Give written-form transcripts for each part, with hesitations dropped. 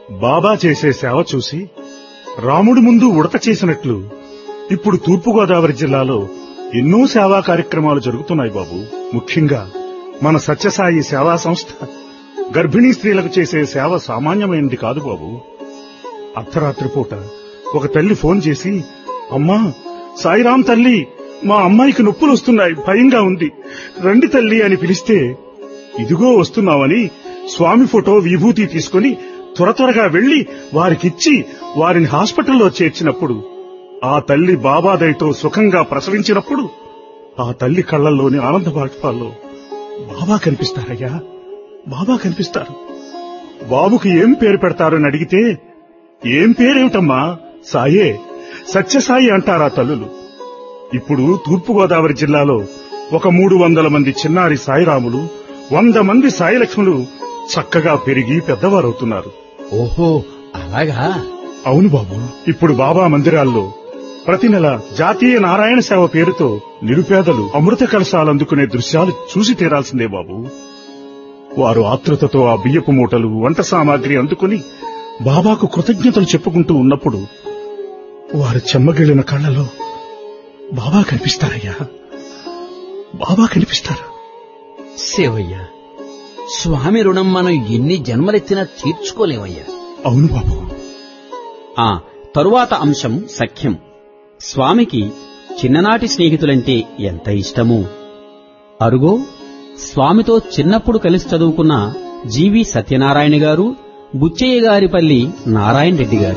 బాబా చేసే సేవ చూసి రాముడి ముందు ఉడత చేసినట్లు ఇప్పుడు తూర్పుగోదావరి జిల్లాలో ఎన్నో సేవా కార్యక్రమాలు జరుగుతున్నాయి బాబు. ముఖ్యంగా మన సత్యసాయి సేవా సంస్థ గర్భిణీ స్త్రీలకు చేసే సేవ సామాన్యమైనది కాదు బాబు. అర్ధరాత్రి పూట ఒక తల్లి ఫోన్ చేసి, అమ్మా సాయిరాం తల్లి, మా అమ్మాయికి నొప్పులు వస్తున్నాయి, భయంగా ఉంది, రండి తల్లి అని పిలిస్తే, ఇదిగో వస్తున్నామని స్వామి ఫోటో విభూతి తీసుకుని త్వరగా వెళ్లి వారికిచ్చి వారిని హాస్పిటల్లో చేర్చినప్పుడు, ఆ తల్లి బాబా దయతో సుఖంగా ప్రసవించినప్పుడు ఆ తల్లి కళ్లల్లోని ఆనంద బాష్పాల్లో బాబా కనిపిస్తారయ్యా, బాబా కనిపిస్తారు. బాబుకి ఏం పేరు పెడతారని అడిగితే, ఏం పేరేమిటమ్మా, సాయే, సత్యసాయి అంటారా తల్లులు. ఇప్పుడు తూర్పుగోదావరి జిల్లాలో ఒక 300 మంది చిన్నారి సాయిరాములు, 100 మంది సాయిలక్ష్ములు చక్కగా పెరిగి పెద్దవారవుతున్నారు. ఓహో, అలాగా? అవును బాబు. ఇప్పుడు బాబా మందిరాల్లో ప్రతి నెల జాతీయ నారాయణ సేవ పేరుతో నిరుపేదలు అమృత కలశాలు అందుకునే దృశ్యాలు చూసి తీరాల్సిందే బాబు. వారు ఆతృతతో ఆ బియ్యపు మూటలు, వంట సామాగ్రి అందుకుని బాబాకు కృతజ్ఞతలు చెప్పుకుంటూ ఉన్నప్పుడు వారు చెమ్మగిళ్లిన కళ్లలో బాబా కనిపిస్తారయ్యా, బాబా కనిపిస్తారు. శివయ్య, స్వామి రుణం మనం ఎన్ని జన్మలెత్తినా తీర్చుకోలేమయ్యా. అవును బాబు. తరువాత అంశం సఖ్యం. స్వామికి చిన్ననాటి స్నేహితులంటే ఎంత ఇష్టమో. అరుగో స్వామితో చిన్నప్పుడు కలిసి చదువుకున్న జీవి సత్యనారాయణ గారు, బుచ్చయ్య గారిపల్లి నారాయణ రెడ్డి గారు.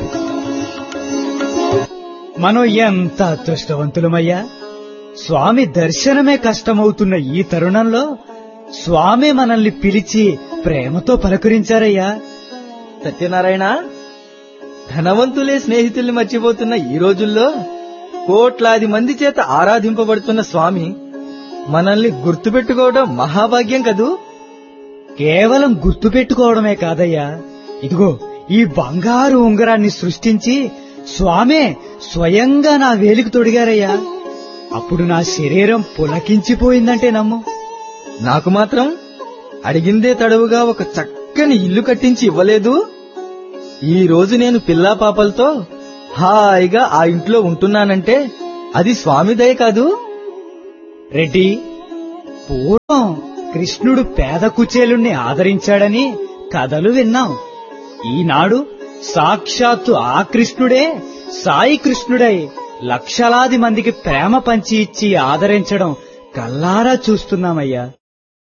మనం ఎంత అదృష్టవంతులమయ్యా. స్వామి దర్శనమే కష్టమవుతున్న ఈ తరుణంలో స్వామి మనల్ని పిలిచి ప్రేమతో పలకరించారయ్యా. సత్యనారాయణ, ధనవంతులే స్నేహితుల్ని మర్చిపోతున్న ఈ రోజుల్లో కోట్లాది మంది చేత ఆరాధింపబడుతున్న స్వామి మనల్ని గుర్తుపెట్టుకోవడం మహాభాగ్యం కదూ. కేవలం గుర్తుపెట్టుకోవడమే కాదయ్యా, ఇదిగో ఈ బంగారు ఉంగరాన్ని సృష్టించి స్వామే స్వయంగా నా వేలికి తొడిగారయ్యా. అప్పుడు నా శరీరం పులకించిపోయిందంటే నమ్ము. నాకు మాత్రం అడిగిందే తడవుగా ఒక చక్కని ఇల్లు కట్టించి ఇవ్వలేదు. ఈ రోజు నేను పిల్లా పాపలతో హాయిగా ఆ ఇంట్లో ఉంటున్నానంటే అది స్వామి దయ కాదు. రెడ్డి, పూర్వం కృష్ణుడు పేద కుచేలుణ్ణి ఆదరించాడని కథలు విన్నాం. ఈనాడు సాక్షాత్తు ఆ కృష్ణుడే సాయి కృష్ణుడై లక్షలాది మందికి ప్రేమ పంచి ఇచ్చి ఆదరించడం కల్లారా చూస్తున్నామయ్యా.